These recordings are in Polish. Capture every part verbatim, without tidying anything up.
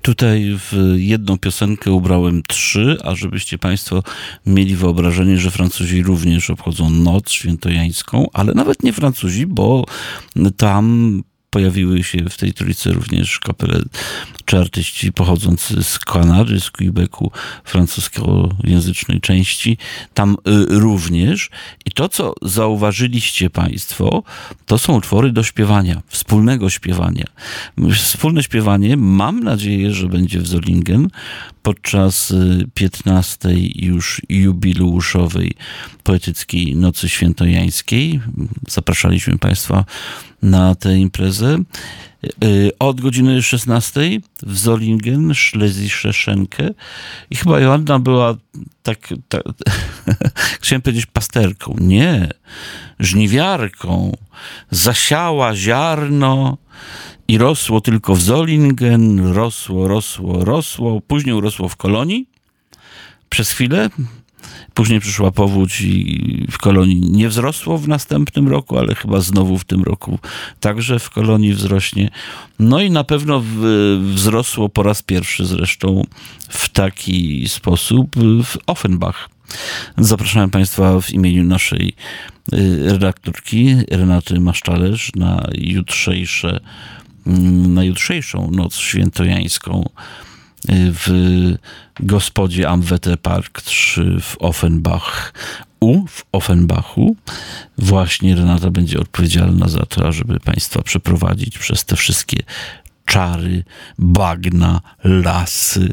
Tutaj w jedną piosenkę ubrałem trzy, a żebyście Państwo mieli wyobrażenie, że Francuzi również obchodzą noc świętojańską, ale nawet nie Francuzi, bo tam pojawiły się w tej trójce również kapele czy artyści pochodzący z Kanady, z Quebecu, francuskojęzycznej części. Tam y, również. I to, co zauważyliście Państwo, to są utwory do śpiewania, wspólnego śpiewania. Wspólne śpiewanie, mam nadzieję, że będzie w Zolingen podczas piętnastej już jubileuszowej Poetyckiej Nocy Świętojańskiej. Zapraszaliśmy Państwa na tę imprezę. Od godziny szesnastej w Zolingen, Schlesische Schenke. I chyba Joanna była tak, tak chciałem powiedzieć pasterką. Nie, żniwiarką. Zasiała ziarno i rosło tylko w Zolingen. Rosło, rosło, rosło. Później urosło w Kolonii. Przez chwilę. Później przyszła powódź i w Kolonii nie wzrosło w następnym roku, ale chyba znowu w tym roku także w Kolonii wzrośnie. No i na pewno wzrosło po raz pierwszy zresztą w taki sposób w Offenbach. Zapraszam Państwa w imieniu naszej redaktorki Renaty Masztalerz na jutrzejsze, na jutrzejszą noc świętojańską w gospodzie Am Wetterpark trzy w Offenbach. U w Offenbachu właśnie Renata będzie odpowiedzialna za to, ażeby Państwa przeprowadzić przez te wszystkie czary, bagna, lasy.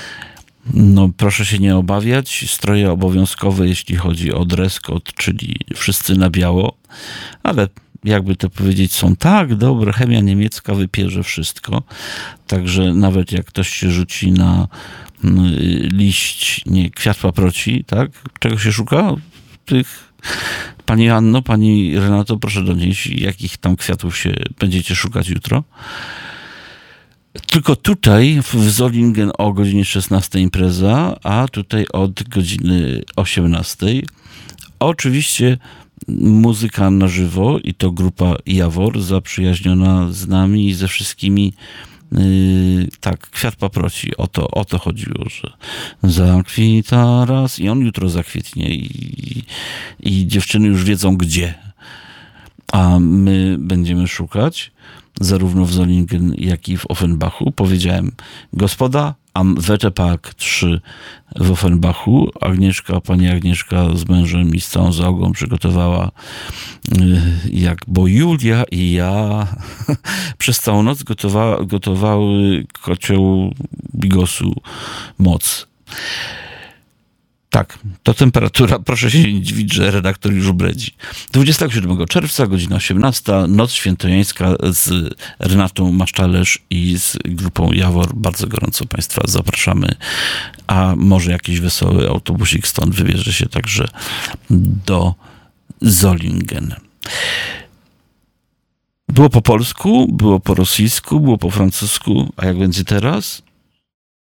No proszę się nie obawiać, stroje obowiązkowe, jeśli chodzi o dress code, czyli wszyscy na biało, ale jakby to powiedzieć, są tak dobre, chemia niemiecka wypierze wszystko, także nawet jak ktoś się rzuci na liść, nie, kwiat paproci, tak? Czego się szuka? Tych... Pani Anno, Pani Renato, proszę donieść, jakich tam kwiatów się będziecie szukać jutro. Tylko tutaj w Zolingen o godzinie szesnastej impreza, a tutaj od godziny osiemnastej. Oczywiście muzyka na żywo i to grupa Jawor, zaprzyjaźniona z nami i ze wszystkimi. Yy, tak, kwiat paproci, o to, o to chodziło, że zakwita raz i on jutro zakwitnie i, i dziewczyny już wiedzą gdzie, a my będziemy szukać zarówno w Zolingen, jak i w Offenbachu. Powiedziałem, gospoda Am Wetterpark trzy w Offenbachu. Agnieszka, pani Agnieszka z mężem i z całą załogą przygotowała, jak, bo Julia i ja przez całą noc gotowa, gotowały kocioł bigosu moc. Tak, to temperatura, proszę się nie dziwić, że redaktor już bredzi. dwudziestego siódmego czerwca, godzina osiemnasta, Noc Świętojańska z Renatą Masztalerz i z grupą Jawor. Bardzo gorąco Państwa zapraszamy, a może jakiś wesoły autobusik stąd wybierze się także do Zolingen. Było po polsku, było po rosyjsku, było po francusku, a jak będzie teraz?